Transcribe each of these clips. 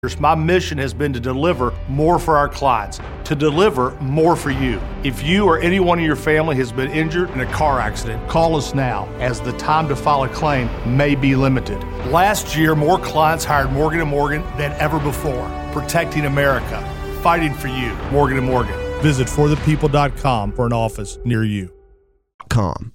My mission has been to deliver more for our clients, to deliver more for you. If you or anyone in your family has been injured in a car accident, call us now, as the time to file a claim may be limited. Last year, more clients hired Morgan & Morgan than ever before, protecting America, fighting for you. Morgan & Morgan. Visit forthepeople.com for an office near you. Calm.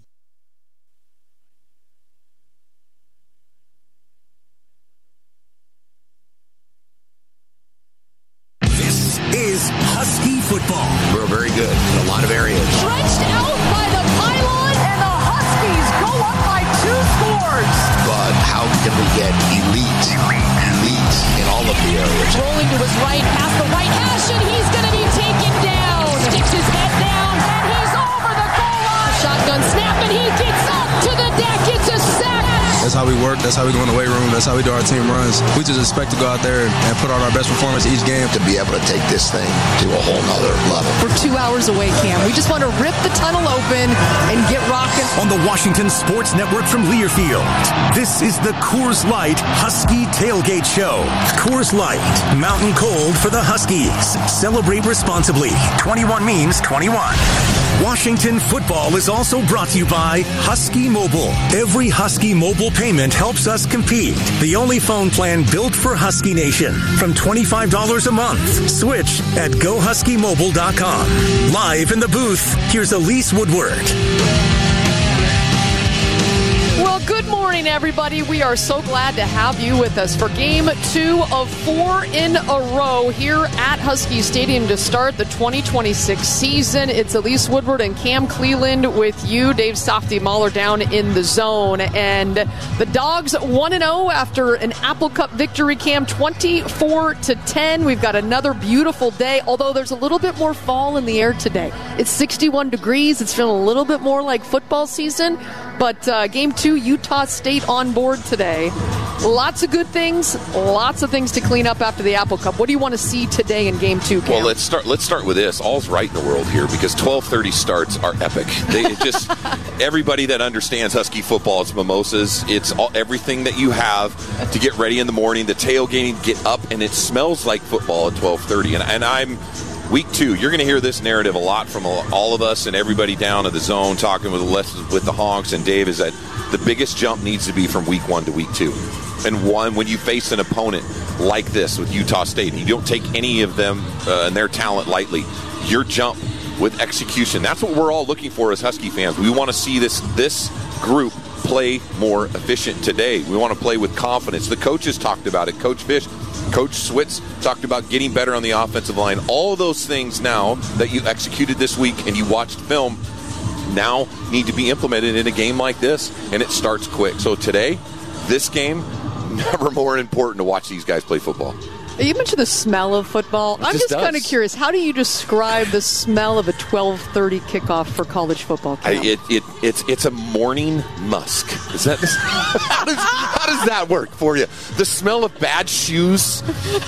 Is Husky football. We're very good in a lot of areas. Stretched out by the pylon, and the Huskies go up by 2 scores. But how can we get elite in all of the areas? Rolling to his right, past the white hash, and he's going to be taken down. Sticks his head down, and he's over the goal line. Shotgun snap, and he gets up to the deck. It's a sack. That's how we work. That's how we go in the weight room. That's how we do our team runs. We just expect to go out there and put out our best performance each game. To be able to take this thing to a whole nother level. We're 2 hours away, Cam. We just want to rip the tunnel open and get rocking. On the Washington Sports Network from Learfield, this is the Coors Light Husky Tailgate Show. Coors Light, mountain cold for the Huskies. Celebrate responsibly. 21 means 21. Washington football is also brought to you by Husky Mobile. Every Husky Mobile payment helps us compete. The only phone plan built for Husky Nation. From $25 a month. Switch at GoHuskyMobile.com. Live in the booth, here's Elise Woodward. Well, good morning, everybody. We are so glad to have you with us for Game 2 of 4 in a row here at Husky Stadium to start the 2026 season. It's Elise Woodward and Cam Cleland with you. Dave Softy Mahler down in the zone. And the Dogs 1-0 after an Apple Cup victory, Cam, 24-10. We've got another beautiful day, although there's a little bit more fall in the air today. It's 61 degrees. It's feeling a little bit more like football season. But Game 2, Utah State on board today. Lots of good things, lots of things to clean up after the Apple Cup. What do you want to see today in Game 2, Cam? Well, let's start with this. All's right in the world here because 12:30 starts are epic. Everybody that understands Husky football, it's mimosas. It's everything that you have to get ready in the morning. The tailgating, get up, and it smells like football at 12:30. And I'm Week 2, you're going to hear this narrative a lot from all of us and everybody down at the zone talking with the Honks and Dave, is that the biggest jump needs to be from Week 1 to Week 2. And when you face an opponent like this with Utah State, and you don't take any of them and their talent lightly, your jump with execution, that's what we're all looking for as Husky fans. We want to see this group play more efficient today. We want to play with confidence. The coaches talked about it. Coach Fish, Coach Switz talked about getting better on the offensive line. All of those things now that you executed this week and you watched film now need to be implemented in a game like this, and it starts quick. So today, this game, never more important to watch these guys play football. You mentioned the smell of football. I'm just kind of curious. How do you describe the smell of a 12:30 kickoff for college football? It's a morning musk. Is that how does that work for you? The smell of bad shoes.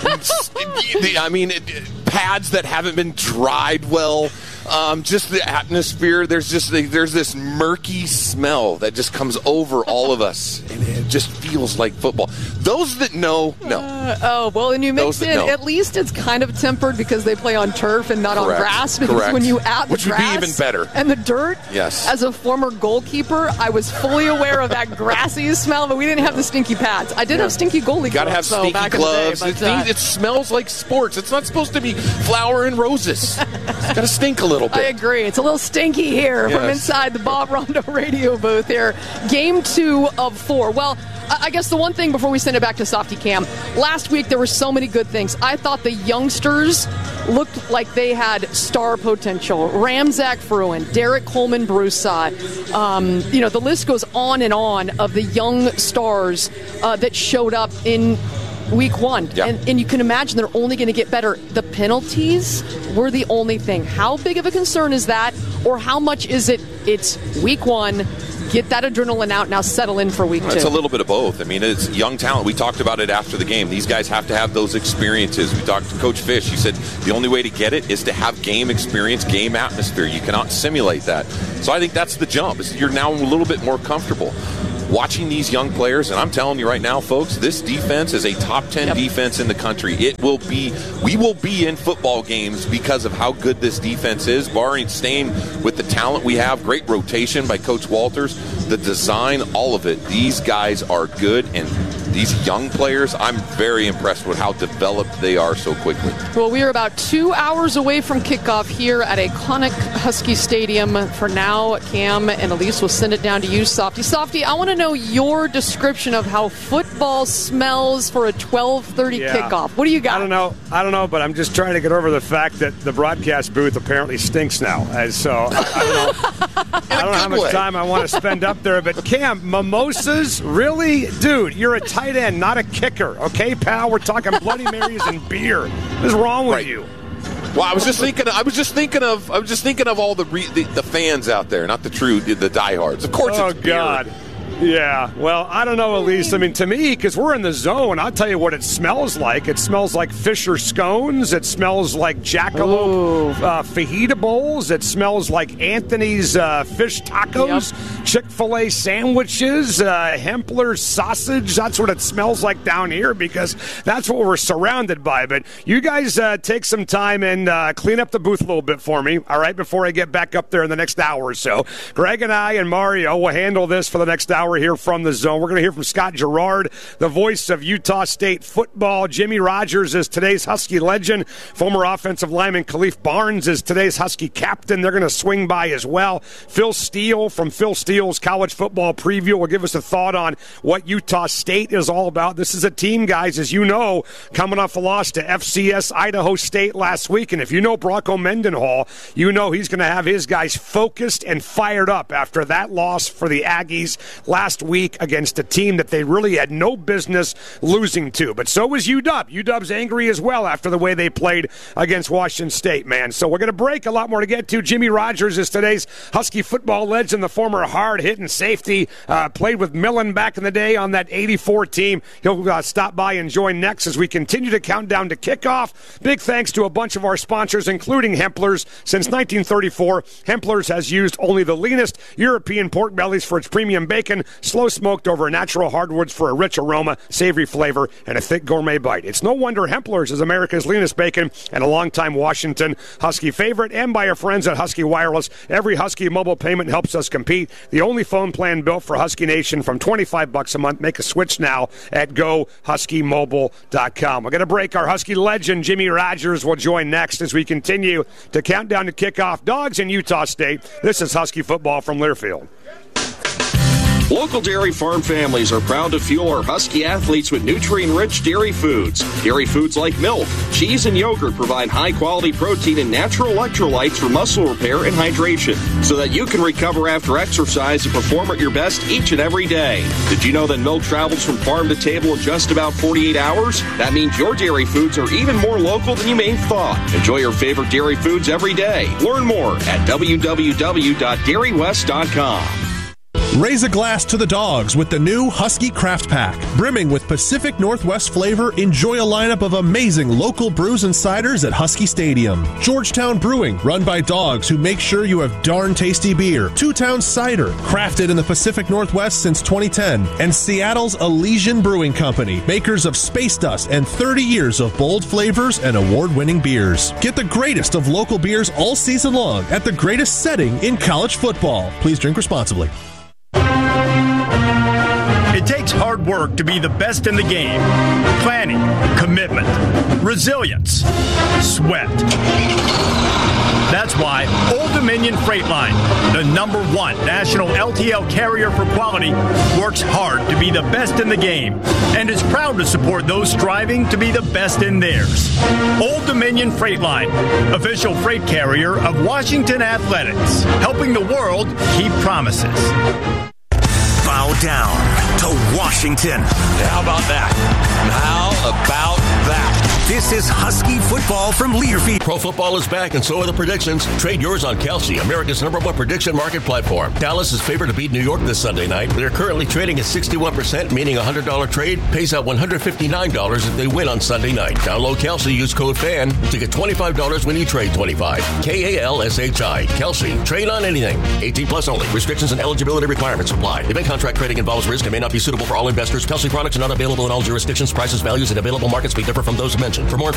Pads that haven't been dried well. Just the atmosphere. There's this murky smell that just comes over all of us, and it just feels like football. Those that know. And you mix in, at least it's kind of tempered because they play on turf and not on grass. Because when you add the which grass would be even better, and the dirt, yes. As a former goalkeeper, I was fully aware of that grassy smell, but we didn't have the stinky pads. I did have stinky goalie gloves. Got to have stinky gloves. In the day, it smells like sports. It's not supposed to be flower and roses. It's got to stink a little bit. I agree. It's a little stinky here from inside the Bob Rondo radio booth here. Game 2 of 4. Well, I guess the one thing before we send it back to Softy Cam, last week there were so many good things. I thought the youngsters looked like they had star potential. Ramzak Fruin, Derek Coleman Broussard. The list goes on and on of the young stars that showed up in Week 1. Yeah. And you can imagine they're only going to get better. The penalties were the only thing. How big of a concern is that? Or how much is it? It's Week 1. Get that adrenaline out, now settle in for Week 2. It's a little bit of both. I mean, it's young talent. We talked about it after the game. These guys have to have those experiences. We talked to Coach Fish. He said the only way to get it is to have game experience, game atmosphere. You cannot simulate that. So I think that's the jump. You're now a little bit more comfortable. watching these young players, and I'm telling you right now, folks, this defense is a top 10 defense in the country. We will be in football games because of how good this defense is, barring staying with the talent we have. Great rotation by Coach Walters, the design, all of it. These guys are good, and these young players, I'm very impressed with how developed they are so quickly. Well, we are about 2 hours away from kickoff here at iconic Husky Stadium. For now, Cam and Elise will send it down to you, Softy. Softy, I want to know your description of how football smells for a 12:30 kickoff. What do you got? I don't know, but I'm just trying to get over the fact that the broadcast booth apparently stinks now. So I don't know how much time I want to spend up there. But Cam, mimosas? Really? Dude, you're a tight end, not a kicker. Okay, pal? We're talking Bloody Marys and beer. What is wrong with you? Well, I was just thinking of all the fans out there, not the diehards. Of course, it's beer. God. Yeah, well, I don't know, Elise. I mean, to me, because we're in the zone, I'll tell you what it smells like. It smells like Fisher scones. It smells like Jackalope fajita bowls. It smells like Anthony's fish tacos, Chick-fil-A sandwiches, Hempler's sausage. That's what it smells like down here because that's what we're surrounded by. But you guys take some time and clean up the booth a little bit for me, all right, before I get back up there in the next hour or so. Greg and I and Mario will handle this for the next hour here from the zone. We're going to hear from Scott Gerard, the voice of Utah State football. Jimmy Rogers is today's Husky legend. Former offensive lineman Khalif Barnes is today's Husky captain. They're going to swing by as well. Phil Steele from Phil Steele's college football preview will give us a thought on what Utah State is all about. This is a team, guys, as you know, coming off a loss to FCS Idaho State last week. And if you know Bronco Mendenhall, you know he's going to have his guys focused and fired up after that loss for the Aggies last week against a team that they really had no business losing to. But so was UW. UW's angry as well after the way they played against Washington State, man. So we're going to break. A lot more to get to. Jimmy Rogers is today's Husky football legend, the former hard-hitting safety. Played with Millen back in the day on that 84 team. He'll stop by and join next as we continue to count down to kickoff. Big thanks to a bunch of our sponsors, including Hempler's. Since 1934, Hempler's has used only the leanest European pork bellies for its premium bacon, slow smoked over natural hardwoods for a rich aroma, savory flavor, and a thick gourmet bite. It's no wonder Hempler's is America's leanest bacon and a longtime Washington Husky favorite, and by our friends at Husky Wireless. Every Husky mobile payment helps us compete. The only phone plan built for Husky Nation from $25 a month. Make a switch now at GoHuskyMobile.com. We're going to break. Our Husky legend, Jimmy Rogers, will join next as we continue to count down to kickoff. Dogs in Utah State. This is Husky football from Learfield. Local dairy farm families are proud to fuel our Husky athletes with nutrient-rich dairy foods. Dairy foods like milk, cheese, and yogurt provide high-quality protein and natural electrolytes for muscle repair and hydration, so that you can recover after exercise and perform at your best each and every day. Did you know that milk travels from farm to table in just about 48 hours? That means your dairy foods are even more local than you may have thought. Enjoy your favorite dairy foods every day. Learn more at www.dairywest.com. Raise a glass to the dogs with the new Husky Craft Pack. Brimming with Pacific Northwest flavor, enjoy a lineup of amazing local brews and ciders at Husky Stadium. Georgetown Brewing, run by dogs who make sure you have darn tasty beer. Two Towns Cider, crafted in the Pacific Northwest since 2010. And Seattle's Elysian Brewing Company, makers of Space Dust and 30 years of bold flavors and award-winning beers. Get the greatest of local beers all season long at the greatest setting in college football. Please drink responsibly. It takes hard work to be the best in the game. Planning, commitment, resilience, sweat. That's why Old Dominion Freight Line, the #1 national LTL carrier for quality, works hard to be the best in the game and is proud to support those striving to be the best in theirs. Old Dominion Freight Line, official freight carrier of Washington Athletics, helping the world keep promises. Bow down to Washington. How about that? How about that? This is Husky football from Learfield. Pro football is back, and so are the predictions. Trade yours on Kelsey, America's #1 prediction market platform. Dallas is favored to beat New York this Sunday night. They're currently trading at 61%, meaning a $100 trade pays out $159 if they win on Sunday night. Download Kelsey, use code FAN to get $25 when you trade 25. KALSHI. Kelsey. Trade on anything. 18 plus only. Restrictions and eligibility requirements apply. Event contract trading involves risk and may not be suitable for all investors. Kelsey products are not available in all jurisdictions. Prices, values, and available markets may differ from those mentioned. For more